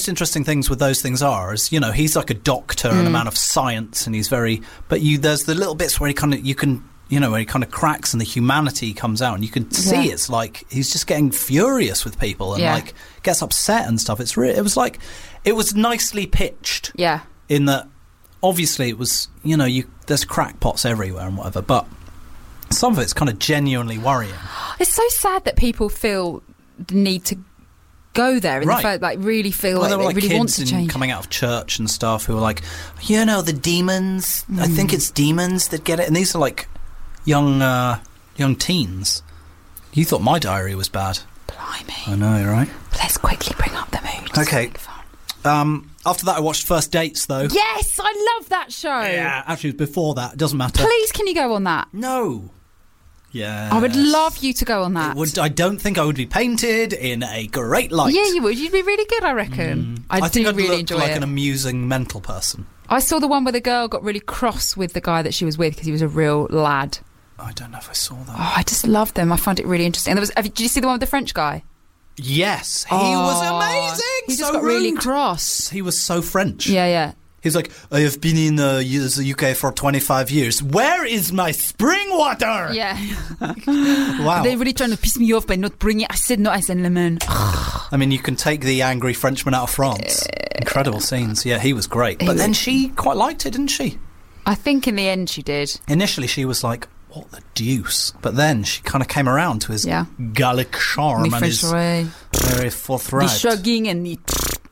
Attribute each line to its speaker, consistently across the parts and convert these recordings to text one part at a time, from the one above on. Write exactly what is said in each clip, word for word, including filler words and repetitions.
Speaker 1: most interesting things with those things are is, you know, he's like a doctor mm. and a man of science, and he's very. But you, there's the little bits where he kind of you can. You know, where he kind of cracks and the humanity comes out, and you can see yeah. it's like he's just getting furious with people and yeah. like gets upset and stuff. It's re- it was like it was nicely pitched.
Speaker 2: Yeah.
Speaker 1: In that, obviously, it was, you know, you there's crackpots everywhere and whatever, but some of it's kind of genuinely worrying.
Speaker 2: It's so sad that people feel the need to go there and
Speaker 1: right.
Speaker 2: the, like really feel
Speaker 1: well,
Speaker 2: like
Speaker 1: there were,
Speaker 2: they
Speaker 1: like
Speaker 2: really
Speaker 1: kids
Speaker 2: want to
Speaker 1: in,
Speaker 2: change.
Speaker 1: coming out of church and stuff who were like, you know, the demons. Mm. I think it's demons that get it, and these are like. Young uh, young teens. You thought my diary was bad.
Speaker 2: Blimey.
Speaker 1: I know, right?
Speaker 2: Let's quickly bring up the mood.
Speaker 1: Okay. Um, after that I watched First Dates, though.
Speaker 2: Yes, I love that show.
Speaker 1: Yeah, actually it was before that. It doesn't matter.
Speaker 2: Please, can you go on that?
Speaker 1: No. Yeah.
Speaker 2: I would love you to go on that.
Speaker 1: It would, I don't think I would be painted in a great light.
Speaker 2: Yeah, you would. You'd be really good, I reckon. Mm. I,
Speaker 1: I
Speaker 2: do
Speaker 1: think I'd
Speaker 2: really
Speaker 1: look
Speaker 2: enjoy
Speaker 1: like
Speaker 2: it.
Speaker 1: an amusing mental person.
Speaker 2: I saw the one where the girl got really cross with the guy that she was with because he was a real lad.
Speaker 1: I don't know if I saw that.
Speaker 2: Oh, I just loved them. I found it really interesting. And there was, have you, did you see the one with the French guy?
Speaker 1: Yes, he
Speaker 2: oh,
Speaker 1: was amazing.
Speaker 2: He
Speaker 1: so
Speaker 2: just got
Speaker 1: rude.
Speaker 2: really cross.
Speaker 1: He was so French.
Speaker 2: Yeah, yeah.
Speaker 1: He's like, I have been in uh, the U K for twenty-five years. Where is my spring water?
Speaker 2: Yeah.
Speaker 1: Wow.
Speaker 2: They're really trying to piss me off by not bringing it. I said no, I said lemon.
Speaker 1: I mean, you can take the angry Frenchman out of France. Incredible scenes. Yeah, he was great. But then she quite liked it, didn't she?
Speaker 2: I think in the end she did.
Speaker 1: Initially she was like, what the deuce? But then she kind of came around to his
Speaker 2: yeah.
Speaker 1: Gallic charm
Speaker 2: the
Speaker 1: and
Speaker 2: French
Speaker 1: his
Speaker 2: way.
Speaker 1: very forthright.
Speaker 2: The shrugging and the...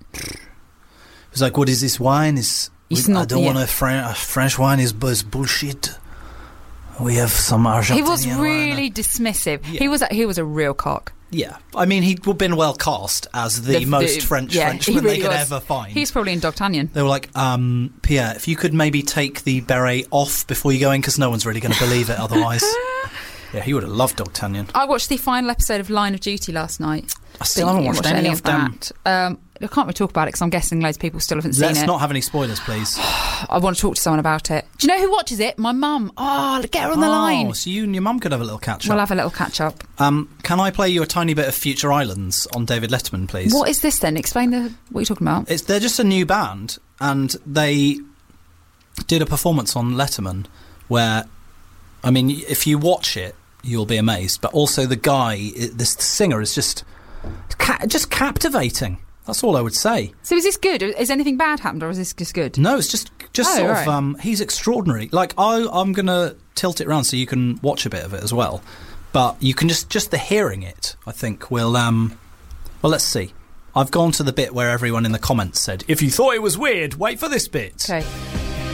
Speaker 1: He was like, what is this wine? Is
Speaker 2: it's
Speaker 1: we,
Speaker 2: not,
Speaker 1: I don't
Speaker 2: yeah.
Speaker 1: want a, Fran- a French wine is, is bullshit. We have some Argentinian
Speaker 2: He was really
Speaker 1: wine.
Speaker 2: dismissive.
Speaker 1: Yeah.
Speaker 2: He was a, he was a real cock.
Speaker 1: Yeah. I mean, he'd been well cast as the, the most the, French
Speaker 2: yeah,
Speaker 1: Frenchman
Speaker 2: really
Speaker 1: they could
Speaker 2: was.
Speaker 1: ever find.
Speaker 2: He's probably in D'Artagnan.
Speaker 1: They were like, um, Pierre, if you could maybe take the beret off before you go in, because no one's really going to believe it otherwise. Yeah, he would have loved D'Artagnan.
Speaker 2: I watched the final episode of Line of Duty last night.
Speaker 1: I still haven't watched, watched any, any of them.
Speaker 2: Um, I can't really talk about it because I'm guessing loads of people still haven't
Speaker 1: Let's
Speaker 2: seen it.
Speaker 1: Let's not have any spoilers, please.
Speaker 2: I want to talk to someone about it. Do you know who watches it? My mum. Oh, get her on the
Speaker 1: oh,
Speaker 2: line.
Speaker 1: So you and your mum could have a little catch-up.
Speaker 2: We'll have a little catch-up.
Speaker 1: Um, can I play you a tiny bit of Future Islands on David Letterman, please?
Speaker 2: What is this then? Explain the what you're talking about.
Speaker 1: It's, they're just a new band, and they did a performance on Letterman where, I mean, if you watch it, you'll be amazed. But also the guy, this singer, is just ca- just captivating. That's all I would say.
Speaker 2: So is this good? Is anything bad happened, or is this just good?
Speaker 1: No, it's just just
Speaker 2: oh,
Speaker 1: sort
Speaker 2: right.
Speaker 1: of. Um, he's extraordinary. Like I, I'm going to tilt it around so you can watch a bit of it as well. But you can just just the hearing it, I think, will. Um, well, let's see. I've gone to the bit where everyone in the comments said, "If you thought it was weird, wait for this bit."
Speaker 2: Okay.